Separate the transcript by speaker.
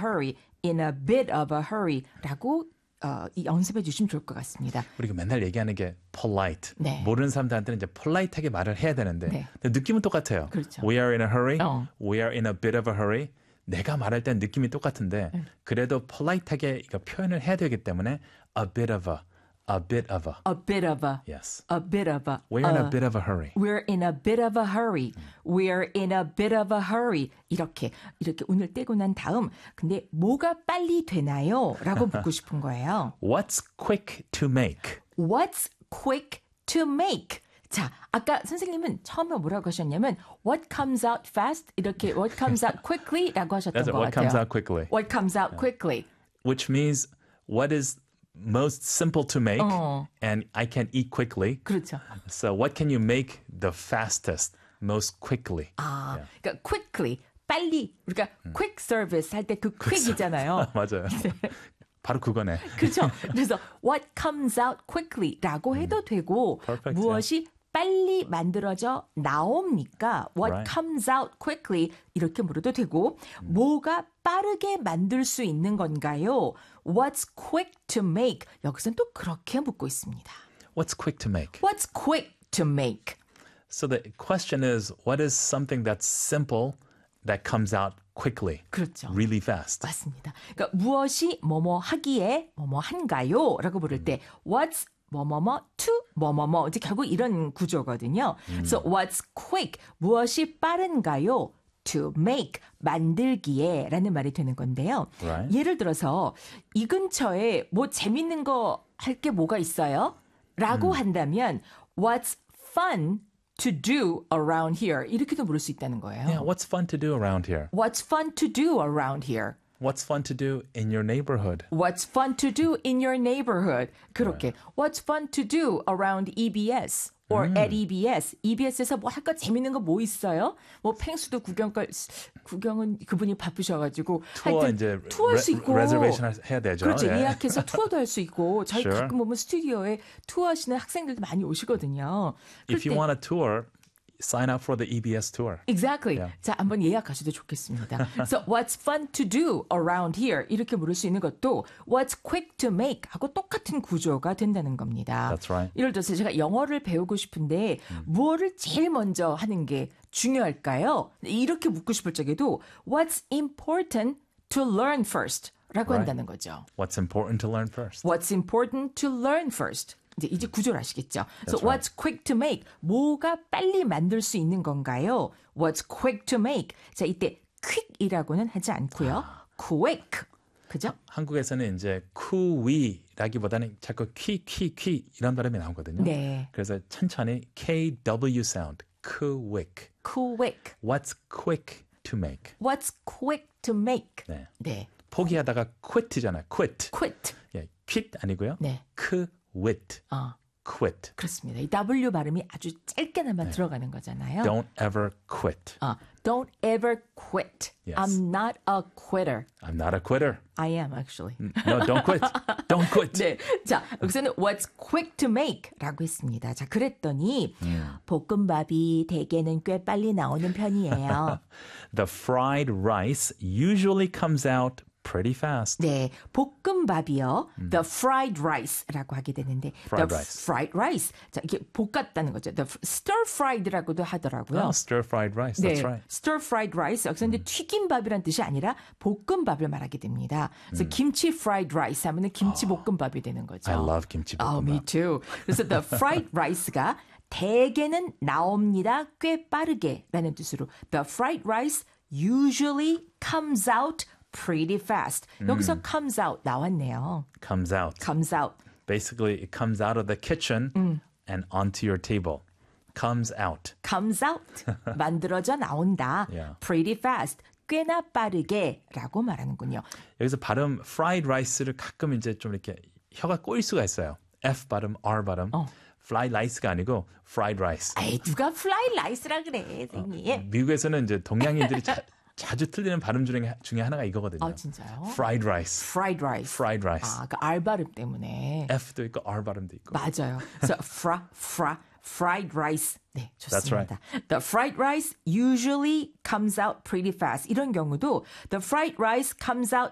Speaker 1: hurry, in a bit of a hurry라고 연습해 주시면 좋을 것 같습니다.
Speaker 2: 우리가 맨날 얘기하는 게 polite.
Speaker 1: 네.
Speaker 2: 모르는 사람들한테는 이제 polite하게 말을 해야 되는데
Speaker 1: 네.
Speaker 2: 근데 느낌은 똑같아요.
Speaker 1: 그렇죠.
Speaker 2: We are in a hurry. We are in a bit of a hurry. 내가 말할 땐 느낌이 똑같은데 그래도 polite하게 이거 표현을 해야 되기 때문에 a bit of a. A bit of a.
Speaker 1: A bit of a.
Speaker 2: Yes.
Speaker 1: A bit of a.
Speaker 2: We're in a bit of a hurry.
Speaker 1: We're in a bit of a hurry. We're in a bit of a hurry. 이렇게 운을 떼고 난 다음 근데 뭐가 빨리 되나요? 라고 묻고 싶은 거예요.
Speaker 2: What's quick to make?
Speaker 1: What's quick to make? 자, 아까 선생님은 처음에 뭐라고 하셨냐면 what comes out fast 이렇게 what comes out quickly라고 하셨던
Speaker 2: That's it.
Speaker 1: 것
Speaker 2: What
Speaker 1: 같아요.
Speaker 2: comes out quickly.
Speaker 1: What comes out quickly.
Speaker 2: Which means what is most simple to make and I can eat quickly.
Speaker 1: 그렇죠.
Speaker 2: So what can you make the fastest, most quickly?
Speaker 1: 아, 그러니까 quickly, 빨리 우리가 quick service 할 때 그 quick이잖아요.
Speaker 2: 맞아요. 바로 그거네.
Speaker 1: 그렇죠. 그래서 what comes out quickly라고 해도 되고
Speaker 2: Perfect,
Speaker 1: 무엇이 빨리 만들어져 나옵니까? What
Speaker 2: Right.
Speaker 1: comes out quickly 이렇게 물어도 되고 뭐가 빠르게 만들 수 있는 건가요? What's quick to make? 여기서는 또 그렇게 묻고 있습니다.
Speaker 2: What's quick to make?
Speaker 1: What's quick to make?
Speaker 2: So the question is, what is something that's simple that comes out quickly,
Speaker 1: 그렇죠.
Speaker 2: really fast?
Speaker 1: 맞습니다. 그러니까 무엇이 뭐뭐 하기에 뭐뭐 한가요? 라고 물을 때 what's 뭐뭐뭐 to 뭐뭐뭐 이제 결국 이런 구조거든요. So what's quick? 무엇이 빠른가요? To make 만들기에 라는 말이 되는 건데요.
Speaker 2: Right.
Speaker 1: 예를 들어서 이 근처에 뭐 재밌는 거 할 게 뭐가 있어요? 라고 한다면 what's fun to do around here? 이렇게도 물을 수 있다는 거예요.
Speaker 2: Yeah, what's fun to do around here?
Speaker 1: What's fun to do around here?
Speaker 2: What's fun to do in your neighborhood?
Speaker 1: What's fun to do in your neighborhood? 그렇게 What's fun to do around EBS or at EBS? EBS에서 뭐 할 거 재밌는 거 뭐 있어요? 뭐 펭수도 구경은 그분이 바쁘셔가지고
Speaker 2: 투어
Speaker 1: 하여튼
Speaker 2: 이제
Speaker 1: 투어할 수 있고
Speaker 2: reservation 해야 되죠.
Speaker 1: 그렇죠.
Speaker 2: 예.
Speaker 1: 예약해서 투어도 할 수 있고 저희
Speaker 2: Sure.
Speaker 1: 가끔 보면 스튜디오에 투어하시는 학생들도 많이 오시거든요.
Speaker 2: If you want a tour, sign up for the EBS tour.
Speaker 1: Exactly.
Speaker 2: Yeah.
Speaker 1: 자, 한번 예약하셔도 좋겠습니다. So, what's fun to do around here? 이렇게 물을 수 있는 것도 what's quick to make 하고 똑같은 구조가 된다는 겁니다.
Speaker 2: That's right.
Speaker 1: 예를 들어서 제가 영어를 배우고 싶은데 무엇을 제일 먼저 하는 게 중요할까요? 이렇게 묻고 싶을 적에도 what's important to learn first? 라고
Speaker 2: Right.
Speaker 1: 한다는 거죠.
Speaker 2: What's important to learn first?
Speaker 1: What's important to learn first? 이제 구조를 아시겠죠? So
Speaker 2: That's right.
Speaker 1: what's quick to make? 뭐가 빨리 만들 수 있는 건가요? What's quick to make? 자, 이때 quick이라고는 하지 않고요. quick. 그죠?
Speaker 2: 한국에서는 이제 쿠위라기보다는 자꾸 퀴 이런 발음이 나오거든요.
Speaker 1: 네.
Speaker 2: 그래서 천천히 KW sound, quick.
Speaker 1: quick.
Speaker 2: What's quick to make?
Speaker 1: What's quick to make?
Speaker 2: 네.
Speaker 1: 네.
Speaker 2: 포기하다가 quit잖아요. quit.
Speaker 1: quit.
Speaker 2: 예, quit 아니고요.
Speaker 1: 네.
Speaker 2: quit. quit.
Speaker 1: 그렇습니다. 이 W 발음이 아주 짧게나마 들어가는 거잖아요.
Speaker 2: Don't ever quit.
Speaker 1: Don't ever quit.
Speaker 2: Yes.
Speaker 1: I'm not a quitter.
Speaker 2: I'm not a quitter.
Speaker 1: I am actually.
Speaker 2: No, don't quit. Don't quit.
Speaker 1: 네. 자, 여기서는 what's quick to make 라고 했습니다. 자, 그랬더니 볶음밥이 대개는 꽤 빨리 나오는 편이에요.
Speaker 2: The fried rice usually comes out pretty fast.
Speaker 1: 네, 볶음밥이요. The fried rice라고 하게 되는데
Speaker 2: Fried
Speaker 1: the
Speaker 2: rice.
Speaker 1: fried rice. 자, 이게 볶았다는 거죠. The stir fried라고도 하더라고요.
Speaker 2: Oh, stir-fried rice.
Speaker 1: 네,
Speaker 2: That's right.
Speaker 1: stir fried rice. 여기서 근데 튀김밥이란 뜻이 아니라 볶음밥을 말하게 됩니다. 그래서 김치 fried rice 하면은 김치 볶음밥이 되는 거죠.
Speaker 2: I love 김치 볶음밥.
Speaker 1: me too. 그래서 the fried rice가 대개는 나옵니다. 꽤 빠르게라는 뜻으로 the fried rice usually comes out pretty fast. 여기서 comes out 나왔네요.
Speaker 2: Comes out.
Speaker 1: comes out.
Speaker 2: Basically, it comes out of the kitchen and onto your table. Comes out.
Speaker 1: comes out. 만들어져 나온다.
Speaker 2: Yeah.
Speaker 1: pretty fast. 꽤나 빠르게 라고 말하는군요.
Speaker 2: 여기서 발음 fried rice를 가끔 이제 좀 이렇게 혀가 꼬일 수가 있어요. F 발음, R 발음. fried rice가 아니고 fried rice.
Speaker 1: 에이, 누가 fly rice라 그래, 선생님.
Speaker 2: 미국에서는 이제 동양인들이 자주 틀리는 발음 중에 하나가 이거거든요.
Speaker 1: 아, 진짜요?
Speaker 2: fried rice.
Speaker 1: fried rice.
Speaker 2: fried rice.
Speaker 1: 아, 그 R 발음 때문에.
Speaker 2: F도 있고 R 발음도 있고.
Speaker 1: 맞아요. 그래서 fried rice. 네,
Speaker 2: That's
Speaker 1: 좋습니다. The fried rice usually comes out pretty fast. 이런 경우도 the fried rice comes out